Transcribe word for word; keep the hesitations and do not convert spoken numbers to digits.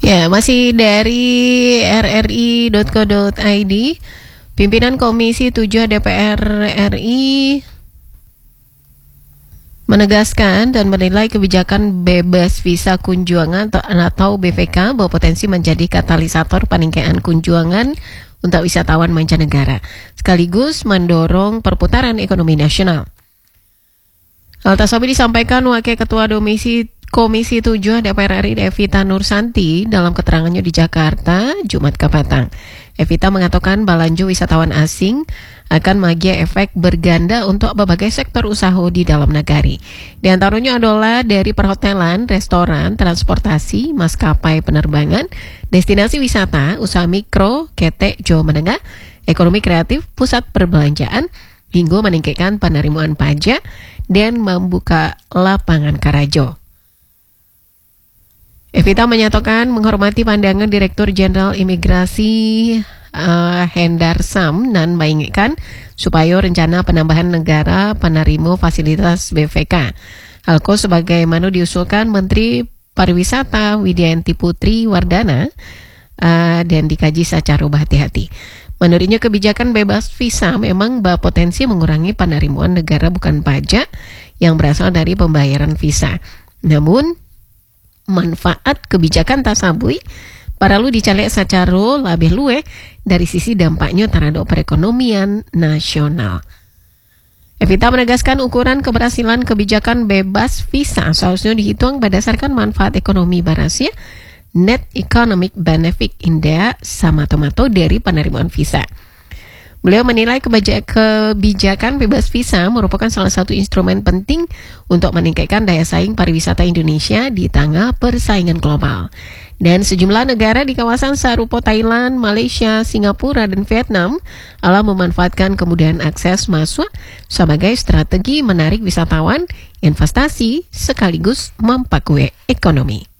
Ya, masih dari r r i dot co dot i d, pimpinan Komisi tujuh D P R R I menegaskan dan menilai kebijakan bebas visa kunjungan atau B V K berpotensi menjadi katalisator peningkatan kunjungan untuk wisatawan mancanegara, sekaligus mendorong perputaran ekonomi nasional. Hal tersebut disampaikan Wakil Ketua Domisi Komisi tujuh D P R R I Evita Nursanti dalam keterangannya di Jakarta, Jumat petang. Evita mengatakan belanja wisatawan asing akan membagi efek berganda untuk berbagai sektor usaha di dalam negari. Di antaranya adalah dari perhotelan, restoran, transportasi, maskapai penerbangan, destinasi wisata, usaha mikro, ketek, Jawa menengah, ekonomi kreatif, pusat perbelanjaan, hingga meningkatkan penerimaan pajak dan membuka lapangan karajo. Evita menyatakan menghormati pandangan Direktur Jenderal Imigrasi uh, Hendar Sam dan mengingatkan supaya rencana penambahan negara penerima fasilitas B V K. Halko sebagaimana diusulkan Menteri Pariwisata Widianti Putri Wardana uh, dan dikaji secara berhati-hati. Menurutnya kebijakan bebas visa memang berpotensi mengurangi penerimaan negara bukan pajak yang berasal dari pembayaran visa. Namun manfaat kebijakan tasabui perlu dicari secara lebih luas dari sisi dampaknya terhadap perekonomian nasional. Evita menegaskan ukuran keberhasilan kebijakan bebas visa seharusnya dihitung berdasarkan manfaat ekonomi barasia, net economic benefit index sama-sama dari penerimaan visa. Beliau menilai kebijakan bebas visa merupakan salah satu instrumen penting untuk meningkatkan daya saing pariwisata Indonesia di tengah persaingan global. Dan sejumlah negara di kawasan serupa Thailand, Malaysia, Singapura, dan Vietnam telah memanfaatkan kemudahan akses masuk sebagai strategi menarik wisatawan, investasi, sekaligus memperkuat ekonomi.